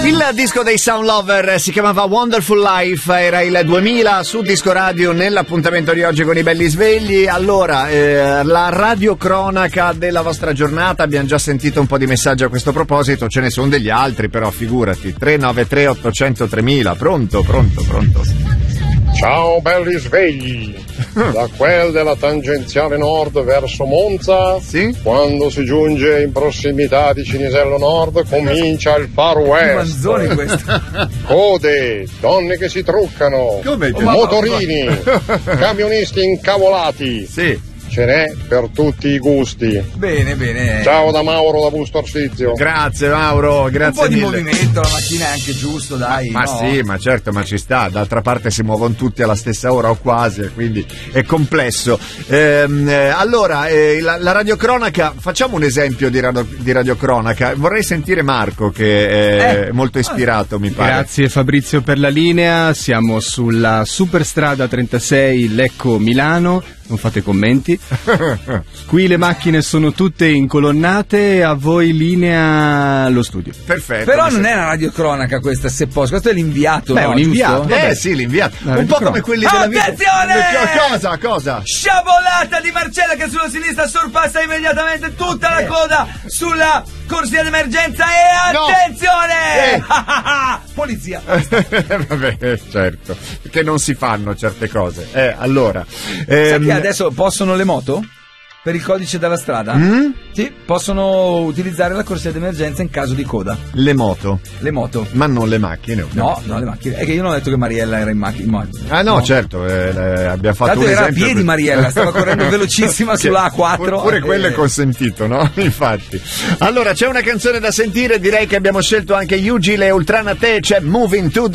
Il disco dei Sound Lover si chiamava Wonderful Life, era il 2000 su Disco Radio nell'appuntamento di oggi con i belli svegli. Allora, la radiocronaca della vostra giornata, abbiamo già sentito un po' di messaggi a questo proposito, ce ne sono degli altri però figurati. 393 800 3000, pronto? Ciao belli svegli, da quel della tangenziale nord verso Monza, sì? Quando si giunge in prossimità di Cinisello Nord comincia il Far West. Code, donne che si truccano, motorini, camionisti incavolati. Sì. Ce n'è per tutti i gusti. Bene. Ciao da Mauro da Busto Arsizio. Grazie Mauro, grazie mille. Un po' di movimento, la mattina è anche giusto, dai. Ma no? sì, ma certo, ma ci sta. D'altra parte si muovono tutti alla stessa ora o quasi, quindi è complesso. Allora, la radiocronaca, facciamo un esempio di radiocronaca. Vorrei sentire Marco che è molto ispirato, mi pare. Grazie Fabrizio per la linea. Siamo sulla Superstrada 36 Lecco-Milano. Non fate commenti. Qui le macchine sono tutte incolonnate, a voi linea allo studio. Perfetto. Però non è una radiocronaca questa, se posso. Questo è l'inviato. Beh, no, un inviato. Sì, l'inviato. Un po' come quelli della vita. Attenzione! Cosa? Sciabolata di Marcella che sulla sinistra sorpassa immediatamente tutta la coda sulla corsia d'emergenza e attenzione! Polizia. Vabbè, certo, perché non si fanno certe cose. Allora, sai che adesso possono le moto? Per il codice della strada? Sì, possono utilizzare la corsia d'emergenza in caso di coda. Le moto? Le moto. Ma non le macchine? No, le macchine. È che io non ho detto che Mariella era in macchina. No, certo, abbiamo fatto tanto un era esempio. a piedi Mariella, stava correndo velocissima sulla A4. Pure quello è consentito, no? Infatti. Allora, c'è una canzone da sentire, direi che abbiamo scelto anche Ugile e Ultranate, c'è Moving to the